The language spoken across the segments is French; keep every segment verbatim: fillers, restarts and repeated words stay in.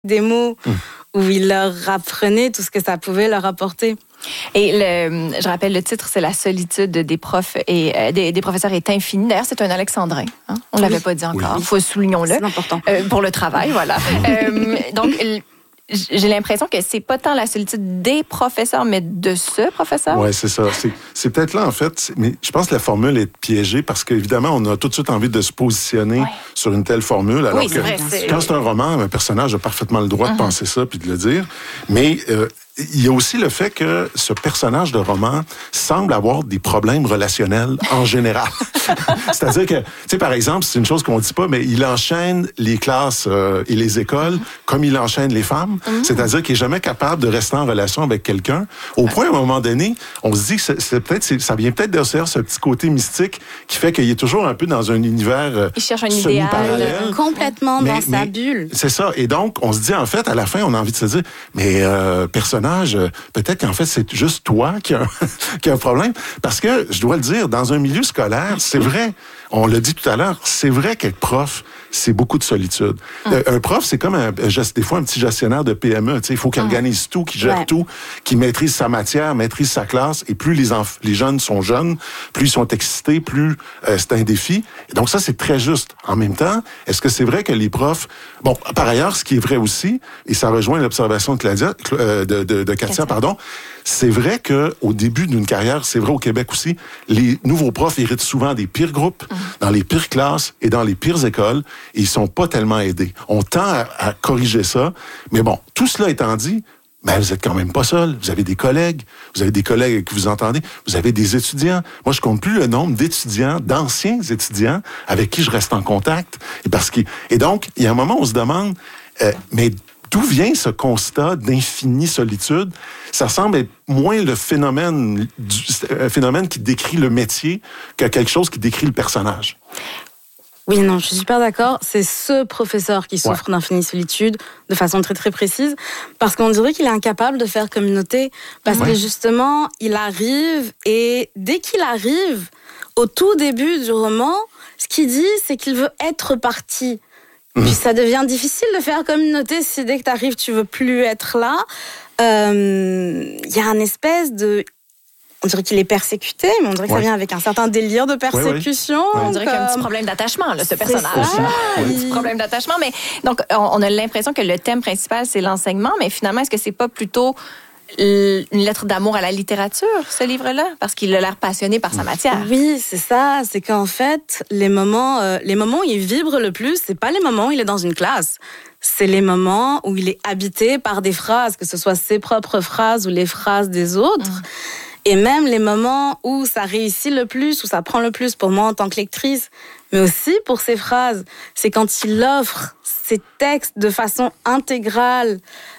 des mots, mmh. où il leur apprenait tout ce que ça pouvait leur apporter. Et le, je rappelle, le titre, c'est « La solitude des profs et euh, des, des professeurs est infinie ». D'ailleurs, c'est un alexandrin. Hein? On ne oui. l'avait pas dit encore. Il oui. faut soulignons-le. C'est important. Euh, pour le travail, voilà. euh, donc, j'ai l'impression que c'est pas tant la solitude des professeurs, mais de ce professeur. Oui, c'est ça. C'est, c'est peut-être là, en fait. Mais je pense que la formule est piégée parce qu'évidemment, on a tout de suite envie de se positionner ouais. sur une telle formule. Alors oui, que c'est vrai, c'est... quand c'est un roman, un personnage a parfaitement le droit uh-huh. de penser ça puis de le dire. Mais euh, il y a aussi le fait que ce personnage de roman semble avoir des problèmes relationnels en général. C'est-à-dire que, tu sais, par exemple, c'est une chose qu'on ne dit pas, mais il enchaîne les classes euh, et les écoles comme il enchaîne les femmes. Mmh. C'est-à-dire qu'il n'est jamais capable de rester en relation avec quelqu'un. Au point, à un moment donné, on se dit que c'est, c'est peut-être, c'est, ça vient peut-être de ce petit côté mystique qui fait qu'il est toujours un peu dans un univers euh, il cherche un idéal. Complètement mais, dans mais, sa bulle. C'est ça. Et donc, on se dit, en fait, à la fin, on a envie de se dire, mais euh, personnage, peut-être qu'en fait, c'est juste toi qui a, qui a un problème. Parce que, je dois le dire, dans un milieu scolaire, c'est vrai, on l'a dit tout à l'heure, c'est vrai qu'être prof, c'est beaucoup de solitude. Hum. Un prof, c'est comme un, des fois un petit gestionnaire de P M E. Il faut qu'il hum. organise tout, qu'il gère ouais. tout, qu'il maîtrise sa matière, maîtrise sa classe. Et plus les, enf- les jeunes sont jeunes, plus ils sont excités, plus euh, c'est un défi. Et donc ça, c'est très juste. En même temps, est-ce que c'est vrai que les profs... Bon, par ailleurs, ce qui est vrai aussi, et ça rejoint l'observation de, Claudia, euh, de, de, de Katia, pardon, c'est vrai qu'au début d'une carrière, c'est vrai au Québec aussi, les nouveaux profs héritent souvent des pires groupes, mmh. dans les pires classes et dans les pires écoles, et ils sont pas tellement aidés. On tend à, à corriger ça, mais bon, tout cela étant dit, ben vous êtes quand même pas seul. Vous avez des collègues, vous avez des collègues que vous entendez, vous avez des étudiants. Moi, je compte plus le nombre d'étudiants, d'anciens étudiants avec qui je reste en contact. Et parce que, et donc, il y a un moment où on se demande, euh, mais d'où vient ce constat d'infinie solitude? Ça semble être moins le phénomène, du, un phénomène qui décrit le métier que quelque chose qui décrit le personnage. Oui, non, je suis super d'accord. C'est ce professeur qui souffre ouais. d'infinie solitude de façon très, très précise, parce qu'on dirait qu'il est incapable de faire communauté, parce ouais. que justement, il arrive, et dès qu'il arrive, au tout début du roman, ce qu'il dit, c'est qu'il veut être parti. Mmh. Puis ça devient difficile de faire communauté si dès que tu arrives, tu veux plus être là. Il euh, y a une espèce de... On dirait qu'il est persécuté, mais on dirait que ouais. ça vient avec un certain délire de persécution. Ouais, ouais. On dirait qu'il y a un petit problème d'attachement, là, ce personnage. Un petit problème d'attachement. Mais donc, on a l'impression que le thème principal, c'est l'enseignement, mais finalement, est-ce que c'est pas plutôt une lettre d'amour à la littérature, ce livre-là? Parce qu'il a l'air passionné par sa matière. Oui, c'est ça. C'est qu'en fait, les moments, euh, les moments où il vibre le plus, c'est pas les moments où il est dans une classe. C'est les moments où il est habité par des phrases, que ce soit ses propres phrases ou les phrases des autres. Mmh. Et même les moments où ça réussit le plus, où ça prend le plus pour moi en tant que lectrice, mais aussi pour ses phrases, c'est quand il offre ses textes de façon intégrale,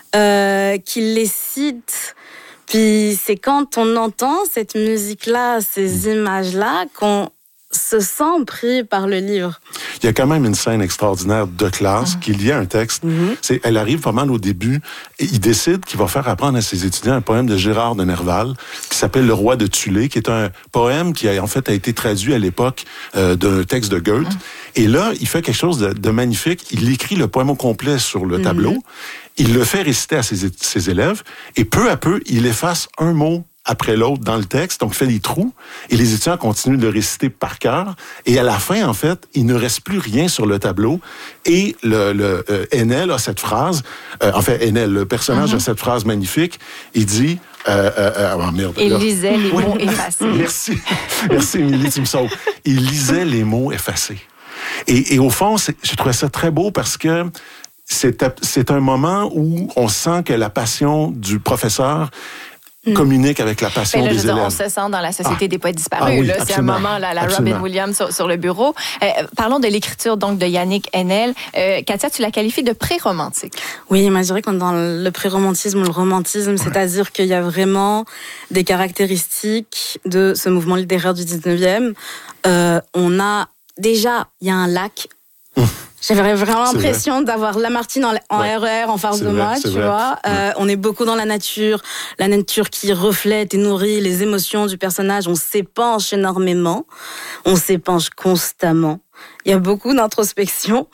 euh, qu'il les cite. Puis c'est quand on entend cette musique-là, ces images-là, qu'on se sent pris par le livre. Il y a quand même une scène extraordinaire de classe, mmh. qu'il y a un texte. Mmh. C'est, elle arrive pas mal au début, et il décide qu'il va faire apprendre à ses étudiants un poème de Gérard de Nerval, qui s'appelle Le Roi de Thulé, qui est un poème qui a en fait a été traduit à l'époque euh, d'un texte de Goethe. Mmh. Et là, il fait quelque chose de, de magnifique. Il écrit le poème au complet sur le mmh. tableau. Il le fait réciter à ses, ses élèves, et peu à peu, il efface un mot après l'autre dans le texte, donc fait des trous, et les étudiants continuent de le réciter par cœur, et à la fin, en fait, il ne reste plus rien sur le tableau, et le, le euh, Enel a cette phrase, euh, en fait, Enel, le personnage, mm-hmm. a cette phrase magnifique, il dit... Euh, euh, oh merde, il là. lisait les oui. mots effacés. Merci, merci Émilie, tu me sauves. Il lisait les mots effacés. Et, et au fond, c'est, je trouvais ça très beau parce que c'est, c'est un moment où on sent que la passion du professeur communique avec la passion ben là, des je veux élèves. Dire, on se sent dans la Société ah. des poètes disparus. Ah oui, là, c'est un moment, là, la Robin Williams sur, sur le bureau. Euh, parlons de l'écriture donc de Yannick Enel. Euh, Katia, tu la qualifies de pré-romantique. Oui, moi je dirais qu'on est dans le pré-romantisme ou le romantisme, ouais. c'est-à-dire qu'il y a vraiment des caractéristiques de ce mouvement littéraire du dix-neuvième. Euh, on a déjà, il y a un lac. Mmh. J'avais vraiment c'est l'impression vrai. D'avoir Lamartine en, en ouais. R E R en face c'est de vrai, moi, tu vrai. Vois. Ouais. Euh, on est beaucoup dans la nature, la nature qui reflète et nourrit les émotions du personnage. On s'épanche énormément, on s'épanche constamment. Il y a beaucoup d'introspection.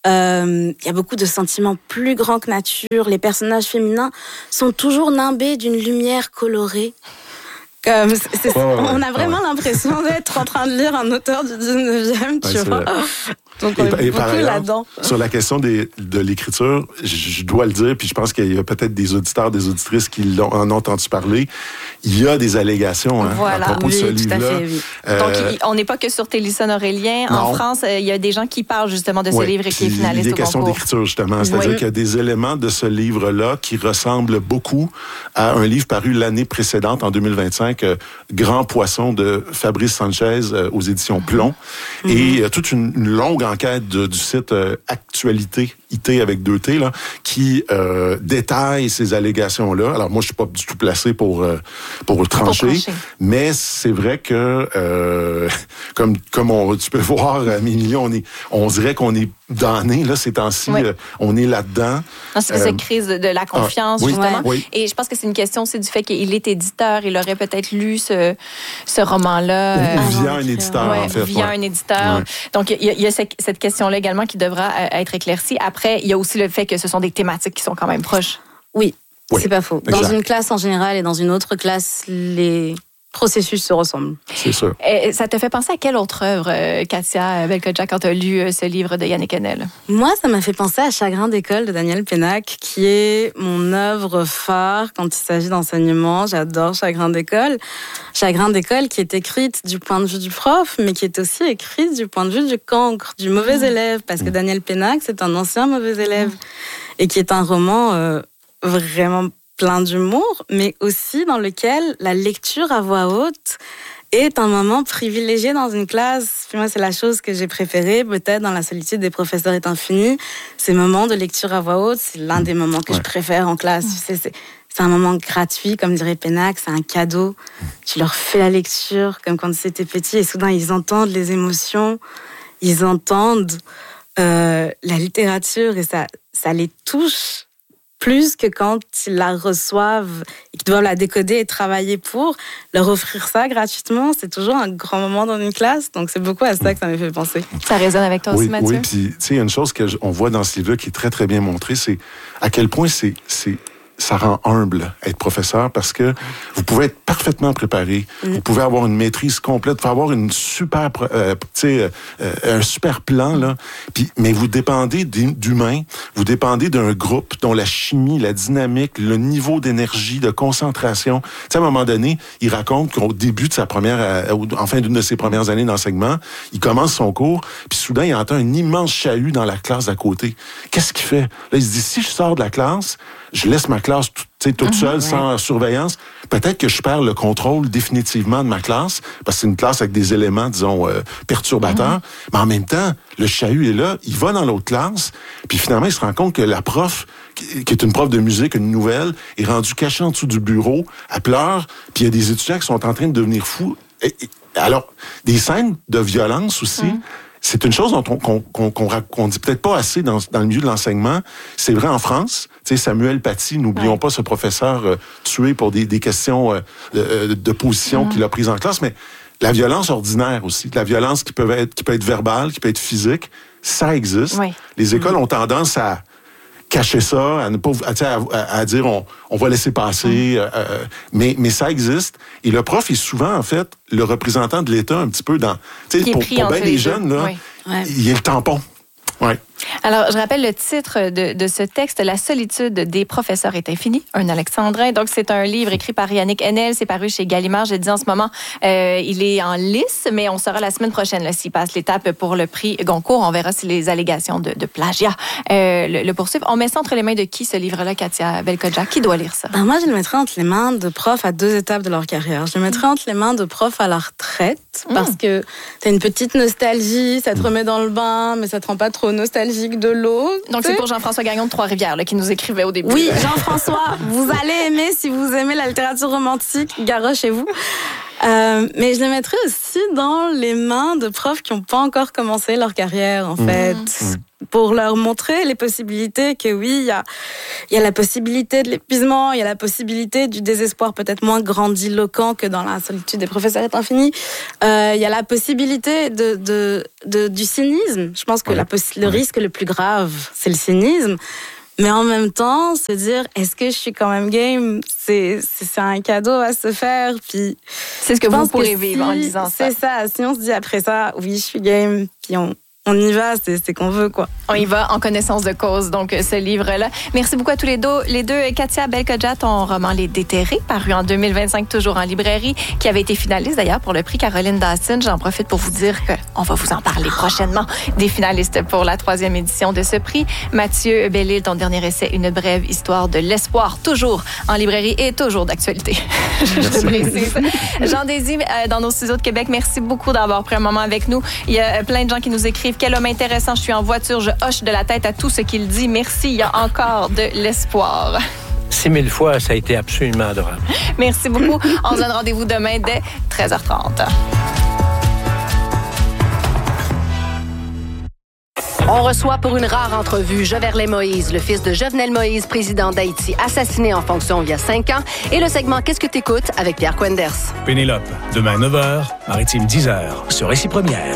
Euh, il y a beaucoup de sentiments plus grands que nature. Les personnages féminins sont toujours nimbés d'une lumière colorée. Comme c'est, c'est, ouais, ouais, on a vraiment ouais. l'impression d'être en train de lire un auteur du dix-neuvième, tu ouais, vois. Donc on et, est et beaucoup ailleurs, là-dedans. Sur la question des, de l'écriture, je, je dois le dire, puis je pense qu'il y a peut-être des auditeurs, des auditrices qui l'ont, en ont entendu parler. Il y a des allégations hein, voilà, à propos oui, de ce livre-là. Fait, oui. euh, Donc, on n'est pas que sur Télison Aurélien. Non. En France, il y a des gens qui parlent justement de ce oui, livre et qui est finaliste au concours. Il y a des questions d'écriture, justement. C'est-à-dire oui. qu'il y a des éléments de ce livre-là qui ressemblent beaucoup à un livre paru l'année précédente, en deux mille vingt-cinq, euh, Grand Poisson de Fabrice Sanchez euh, aux éditions Plomb. Mm-hmm. Et euh, toute une, une longue enquête de, du site euh, Actualité, I T avec deux T, là, qui euh, détaille ces allégations-là. Alors moi, je suis pas du tout placé pour euh, pour trancher, pour trancher. Mais c'est vrai que euh, comme comme on, tu peux voir, Mimi, on est, on dirait qu'on est damné là ces temps-ci, oui. euh, on est là-dedans. Non, c'est euh, cette crise de, de la confiance ah, oui, justement. Oui. Et je pense que c'est une question aussi du fait qu'il est éditeur, il aurait peut-être lu ce ce roman-là euh, via un éditeur ouais, en fait. Via ouais. un éditeur. Ouais. Donc il y a, il y a cette, cette question-là également qui devra être éclaircie. Après, il y a aussi le fait que ce sont des thématiques qui sont quand même proches. Oui, oui. C'est pas faux. Dans exact. Une classe en général et dans une autre classe, les processus se ressemblent. C'est sûr. Et ça te fait penser à quelle autre œuvre, Katia Belkhodja, quand tu as lu ce livre de Yannick Enel? Moi, ça m'a fait penser à Chagrin d'école de Daniel Pénac, qui est mon œuvre phare quand il s'agit d'enseignement. J'adore Chagrin d'école. Chagrin d'école qui est écrite du point de vue du prof, mais qui est aussi écrite du point de vue du cancre, du mauvais mmh. élève, parce que Daniel Pénac, c'est un ancien mauvais élève, mmh. et qui est un roman euh, vraiment plein d'humour, mais aussi dans lequel la lecture à voix haute est un moment privilégié dans une classe. Puis moi, c'est la chose que j'ai préférée, peut-être dans La solitude des professeurs est infinie. Ces moments de lecture à voix haute, c'est l'un des moments que ouais. je préfère en classe. Mmh. Tu sais, c'est, c'est un moment gratuit, comme dirait Pénac, c'est un cadeau. Mmh. Tu leur fais la lecture, comme quand c'était petit, et soudain, ils entendent les émotions, ils entendent euh, la littérature, et ça, ça les touche plus que quand ils la reçoivent et qu'ils doivent la décoder et travailler pour. Leur offrir ça gratuitement, c'est toujours un grand moment dans une classe. Donc, c'est beaucoup à ça que ça m'a fait penser. Ça résonne avec toi oui, aussi, Mathieu? Oui, puis, tu sais, il y a une chose qu'on voit dans ce livre-là qui est très, très bien montrée, c'est à quel point c'est... c'est ça rend humble être professeur parce que vous pouvez être parfaitement préparé, mmh. vous pouvez avoir une maîtrise complète, vous pouvez avoir une super, euh, tu sais, euh, un super plan là. Puis, mais vous dépendez d'humains, vous dépendez d'un groupe dont la chimie, la dynamique, le niveau d'énergie, de concentration. Tu sais, à un moment donné, il raconte qu'au début de sa première, euh, en fin d'une de ses premières années d'enseignement, il commence son cours, puis soudain il entend un immense chahut dans la classe d'à côté. Qu'est-ce qu'il fait? Là, il se dit si je sors de la classe, je laisse ma classe toute, toute seule, mmh, sans ouais. surveillance, peut-être que je perds le contrôle définitivement de ma classe, parce que c'est une classe avec des éléments, disons, euh, perturbateurs. Mmh. Mais en même temps, le chahut est là, il va dans l'autre classe, puis finalement, il se rend compte que la prof, qui, qui est une prof de musique, une nouvelle, est rendue cachée en dessous du bureau, elle pleure, puis il y a des étudiants qui sont en train de devenir fous. Et, et, alors, des scènes de violence aussi, mmh. c'est une chose dont on, qu'on, qu'on, qu'on, qu'on dit peut-être pas assez dans, dans le milieu de l'enseignement. C'est vrai en France. Tu sais, Samuel Paty, n'oublions ouais. pas ce professeur euh, tué pour des, des questions euh, de, de position mmh. qu'il a prises en classe. Mais la violence ordinaire aussi, la violence qui peut être, qui peut être verbale, qui peut être physique, ça existe. Oui. Les écoles mmh. ont tendance à cacher ça, à ne pas, à, à, à dire on, on va laisser passer, mmh. euh, mais, mais ça existe. Et le prof est souvent, en fait, le représentant de l'État un petit peu dans... Tu sais, pour, pour bien les jeunes, là, oui. ouais. il est le tampon. Ouais. Alors, je rappelle le titre de, de ce texte, La solitude des professeurs est infinie, un alexandrin. Donc, c'est un livre écrit par Yannick Enel, c'est paru chez Gallimard. Je dis en ce moment, euh, il est en lice, mais on saura la semaine prochaine là, s'il passe l'étape pour le prix Goncourt. On verra si les allégations de, de plagiat euh, le, le poursuivent. On met ça entre les mains de qui, ce livre-là, Katia Belkhodja? Qui doit lire ça? Ben, moi, je le mettrais entre les mains de profs à deux étapes de leur carrière. Je le mettrais mmh. entre les mains de profs à la retraite, parce mmh. que t'as une petite nostalgie, ça te remet dans le bain, mais ça te rend pas trop nostalgique de l'eau. Donc, c'est pour Jean-François Gagnon de Trois-Rivières là, qui nous écrivait au début. Oui, Jean-François, vous allez aimer, si vous aimez la littérature romantique, garochez-vous. Euh, mais je les mettrais aussi dans les mains de profs qui n'ont pas encore commencé leur carrière, en mmh. fait. Mmh. Pour leur montrer les possibilités que oui, il y a, y a la possibilité de l'épuisement, il y a la possibilité du désespoir peut-être moins grandiloquent que dans la solitude des professeurs est infinie. Il euh, y a la possibilité de, de, de, du cynisme. Je pense que ouais. la, le ouais. risque le plus grave, c'est le cynisme. Mais en même temps, se dire, est-ce que je suis quand même game? C'est, c'est, c'est un cadeau à se faire. Puis c'est ce que vous pourrez que vivre si, en disant ça. C'est ça. Si on se dit après ça, oui, je suis game, puis on... On y va, c'est, c'est qu'on veut, quoi. On y va en connaissance de cause, donc, ce livre-là. Merci beaucoup à tous les deux. Les deux, Katia Belkodja, ton roman Les Déterrés, paru en deux mille vingt-cinq, toujours en librairie, qui avait été finaliste, d'ailleurs, pour le prix Caroline Dawson. J'en profite pour vous dire qu'on va vous en parler prochainement, des finalistes pour la troisième édition de ce prix. Mathieu Bellil, ton dernier essai, Une brève histoire de l'espoir, toujours en librairie et toujours d'actualité. Je te précise. Jean Désy, dans nos studios de Québec, merci beaucoup d'avoir pris un moment avec nous. Il y a plein de gens qui nous écrivent. Quel homme intéressant, je suis en voiture, je hoche de la tête à tout ce qu'il dit. Merci, il y a encore de l'espoir. Six mille fois, ça a été absolument adorable. Merci beaucoup. On se donne rendez-vous demain dès treize heures trente. On reçoit pour une rare entrevue Jovenel Moïse, le fils de Jovenel Moïse, président d'Haïti, assassiné en fonction il y a cinq ans, et le segment Qu'est-ce que t'écoutes avec Pierre Quenders. Pénélope, demain neuf heures, Maritime dix heures, sur Récit Première.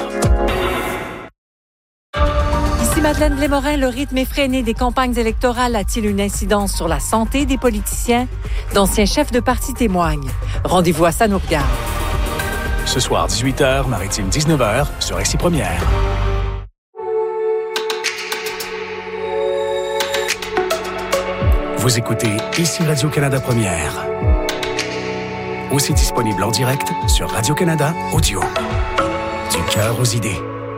Madeleine Blais-Morin, le rythme effréné des campagnes électorales a-t-il une incidence sur la santé des politiciens? D'anciens chefs de parti témoignent. Rendez-vous à Ça nous regarde. Ce soir, dix-huit heures, Maritime dix-neuf heures, sur Récit Première. Vous écoutez ici Radio-Canada Première. Aussi disponible en direct sur Radio-Canada Audio. Du cœur aux idées.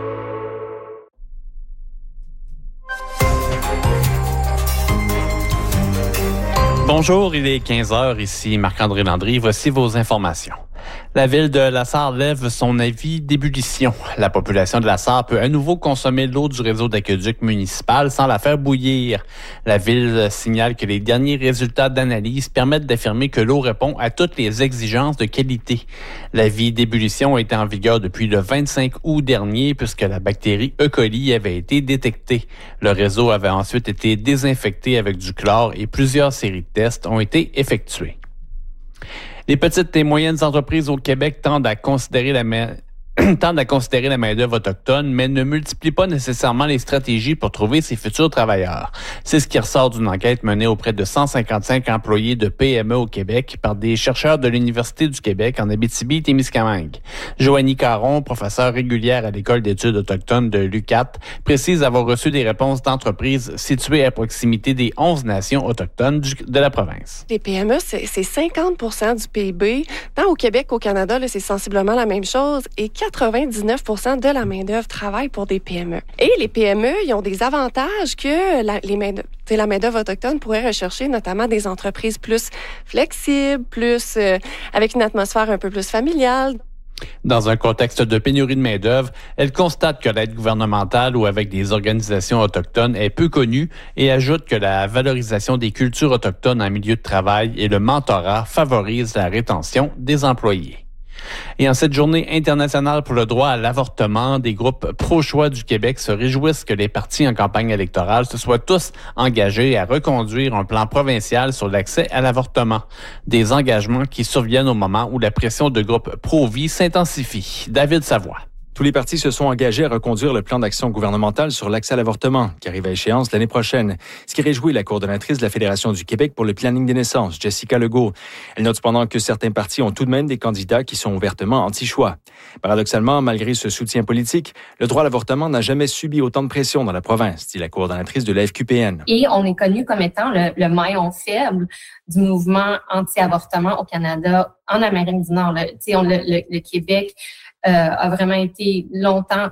Bonjour, il est quinze heures, ici Marc-André Landry. Voici vos informations. La ville de La Sarre lève son avis d'ébullition. La population de La Sarre peut à nouveau consommer l'eau du réseau d'aqueduc municipal sans la faire bouillir. La ville signale que les derniers résultats d'analyse permettent d'affirmer que l'eau répond à toutes les exigences de qualité. L'avis d'ébullition était en vigueur depuis le vingt-cinq août dernier puisque la bactérie E. coli avait été détectée. Le réseau avait ensuite été désinfecté avec du chlore et plusieurs séries de tests ont été effectuées. Les petites et moyennes entreprises au Québec tendent à considérer la main... tendent à considérer la main-d'œuvre autochtone, mais ne multiplient pas nécessairement les stratégies pour trouver ses futurs travailleurs. C'est ce qui ressort d'une enquête menée auprès de cent cinquante-cinq employés de P M E au Québec par des chercheurs de l'Université du Québec en Abitibi-Témiscamingue. Joanie Caron, professeure régulière à l'École d'études autochtones de l'U Q A T, précise avoir reçu des réponses d'entreprises situées à proximité des onze nations autochtones du, de la province. Les P M E, c'est, c'est cinquante pour cent du P I B. Tant au Québec qu'au Canada, là, c'est sensiblement la même chose. Et quatre-vingt-dix-neuf pour cent de la main-d'œuvre travaille pour des P M E. Et les P M E, ils ont des avantages que la, les main la main-d'œuvre autochtone pourrait rechercher, notamment des entreprises plus flexibles, plus euh, avec une atmosphère un peu plus familiale. Dans un contexte de pénurie de main-d'œuvre, elle constate que l'aide gouvernementale ou avec des organisations autochtones est peu connue et ajoute que la valorisation des cultures autochtones en milieu de travail et le mentorat favorisent la rétention des employés. Et en cette journée internationale pour le droit à l'avortement, des groupes pro-choix du Québec se réjouissent que les partis en campagne électorale se soient tous engagés à reconduire un plan provincial sur l'accès à l'avortement. Des engagements qui surviennent au moment où la pression de groupes pro-vie s'intensifie. David Savoie. Tous les partis se sont engagés à reconduire le plan d'action gouvernemental sur l'accès à l'avortement, qui arrive à échéance l'année prochaine. Ce qui réjouit la coordonnatrice de la Fédération du Québec pour le planning des naissances, Jessica Legault. Elle note cependant que certains partis ont tout de même des candidats qui sont ouvertement anti-choix. Paradoxalement, malgré ce soutien politique, le droit à l'avortement n'a jamais subi autant de pression dans la province, dit la coordonnatrice de la F Q P N. Et on est connu comme étant le, le maillon faible du mouvement anti-avortement au Canada, en Amérique du Nord. Le, on, le, le, le Québec Euh, a vraiment été longtemps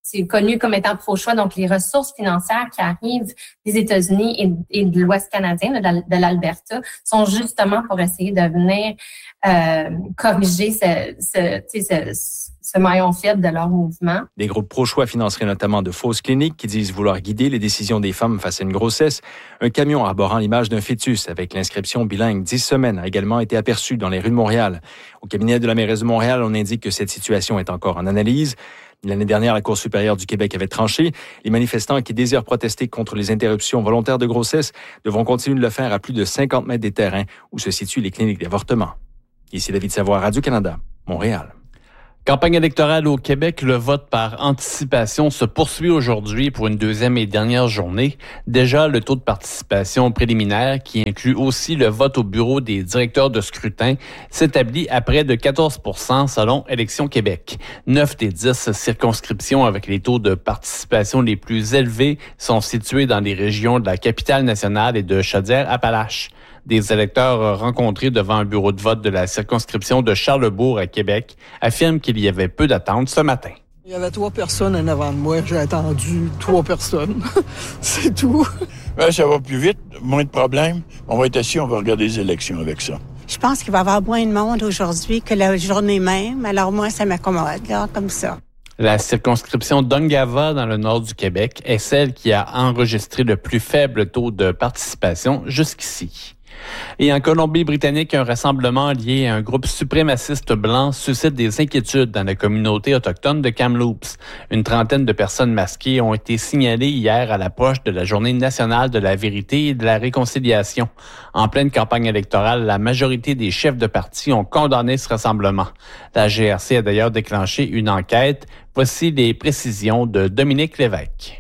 c'est connu comme étant pro-choix. Donc, les ressources financières qui arrivent des États-Unis et, et de l'Ouest canadien, de, de l'Alberta, sont justement pour essayer de venir euh, corriger ce, ce, ce, ce maillon faible de leur mouvement. Des groupes pro-choix financeraient notamment de fausses cliniques qui disent vouloir guider les décisions des femmes face à une grossesse. Un camion arborant l'image d'un fœtus avec l'inscription bilingue dix semaines a également été aperçu dans les rues de Montréal. Au cabinet de la mairesse de Montréal, on indique que cette situation est encore en analyse. L'année dernière, la Cour supérieure du Québec avait tranché. Les manifestants qui désirent protester contre les interruptions volontaires de grossesse devront continuer de le faire à plus de cinquante mètres des terrains où se situent les cliniques d'avortement. Ici David Savoie, Radio-Canada, Montréal. Campagne électorale au Québec, le vote par anticipation se poursuit aujourd'hui pour une deuxième et dernière journée. Déjà, le taux de participation préliminaire, qui inclut aussi le vote au bureau des directeurs de scrutin, s'établit à près de quatorze pour cent selon Élections Québec. Neuf des dix circonscriptions avec les taux de participation les plus élevés sont situées dans les régions de la Capitale-Nationale et de Chaudière-Appalaches. Des électeurs rencontrés devant un bureau de vote de la circonscription de Charlesbourg à Québec affirment qu'il y avait peu d'attentes ce matin. Il y avait trois personnes en avant de moi. J'ai attendu trois personnes. C'est tout. Ouais, ça va plus vite, moins de problèmes. On va être assis, on va regarder les élections avec ça. Je pense qu'il va y avoir moins de monde aujourd'hui que la journée même. Alors moi, ça m'accommode, là, comme ça. La circonscription d'Ungava, dans le nord du Québec, est celle qui a enregistré le plus faible taux de participation jusqu'ici. Et en Colombie-Britannique, un rassemblement lié à un groupe suprémaciste blanc suscite des inquiétudes dans la communauté autochtone de Kamloops. Une trentaine de personnes masquées ont été signalées hier à l'approche de la Journée nationale de la vérité et de la réconciliation. En pleine campagne électorale, la majorité des chefs de parti ont condamné ce rassemblement. La G R C a d'ailleurs déclenché une enquête. Voici les précisions de Dominique Lévesque.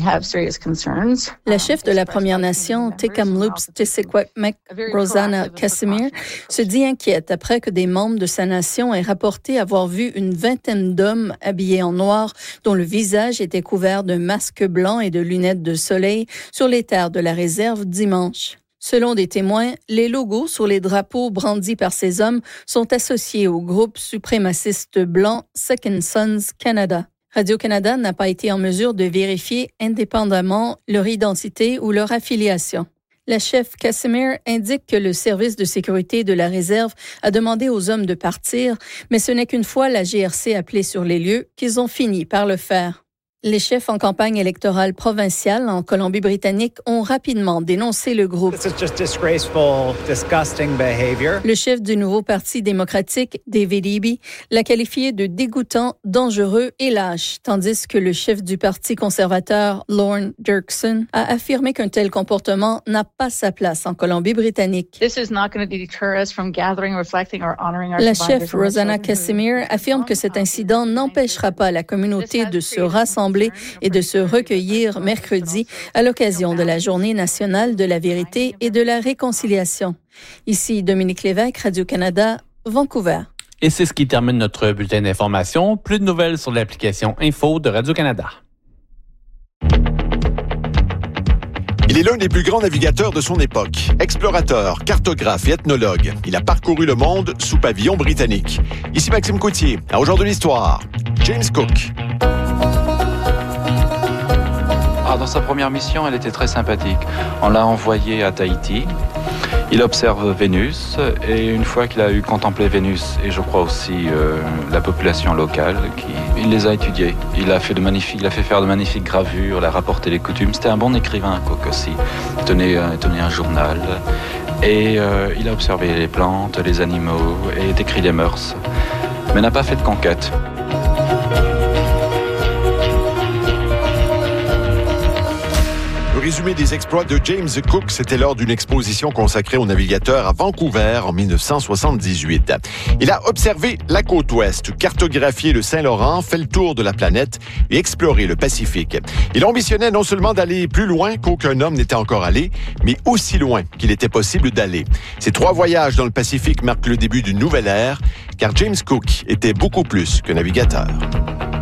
La chef de la Première Nation, Tk'emlúps Tessitquaquemec, Rosanna Casimir, se dit inquiète après que des membres de sa nation aient rapporté avoir vu une vingtaine d'hommes habillés en noir dont le visage était couvert d'un masque blanc et de lunettes de soleil sur les terres de la réserve dimanche. Selon des témoins, les logos sur les drapeaux brandis par ces hommes sont associés au groupe suprémaciste blanc Second Sons Canada. Radio-Canada n'a pas été en mesure de vérifier indépendamment leur identité ou leur affiliation. La chef Casimir indique que le service de sécurité de la réserve a demandé aux hommes de partir, mais ce n'est qu'une fois la G R C appelée sur les lieux qu'ils ont fini par le faire. Les chefs en campagne électorale provinciale en Colombie-Britannique ont rapidement dénoncé le groupe. Le chef du nouveau Parti démocratique, David Eby, l'a qualifié de dégoûtant, dangereux et lâche, tandis que le chef du Parti conservateur, Lorne Dirksen, a affirmé qu'un tel comportement n'a pas sa place en Colombie-Britannique. La chef Rosanna Casimir affirme que cet incident n'empêchera pas la communauté de se rassembler et de se recueillir mercredi à l'occasion de la Journée nationale de la vérité et de la réconciliation. Ici Dominique Lévesque, Radio-Canada, Vancouver. Et c'est ce qui termine notre bulletin d'information. Plus de nouvelles sur l'application Info de Radio-Canada. Il est l'un des plus grands navigateurs de son époque. Explorateur, cartographe et ethnologue. Il a parcouru le monde sous pavillon britannique. Ici Maxime Coutier. À Aujourd'hui l'Histoire, James Cook. Ah, dans sa première mission, elle était très sympathique. On l'a envoyé à Tahiti. Il observe Vénus et une fois qu'il a eu contemplé Vénus et je crois aussi euh, la population locale, qui, il les a étudiés. Il a fait de magnifiques, il a fait faire de magnifiques gravures, il a rapporté les coutumes. C'était un bon écrivain, Cook aussi. Il tenait, euh, tenait un journal et euh, il a observé les plantes, les animaux et décrit les mœurs, mais n'a pas fait de conquête. Résumé des exploits de James Cook, c'était lors d'une exposition consacrée aux navigateurs à Vancouver en dix-neuf cent soixante-dix-huit. Il a observé la côte ouest, cartographié le Saint-Laurent, fait le tour de la planète et exploré le Pacifique. Il ambitionnait non seulement d'aller plus loin qu'aucun homme n'était encore allé, mais aussi loin qu'il était possible d'aller. Ces trois voyages dans le Pacifique marquent le début d'une nouvelle ère, car James Cook était beaucoup plus que navigateur.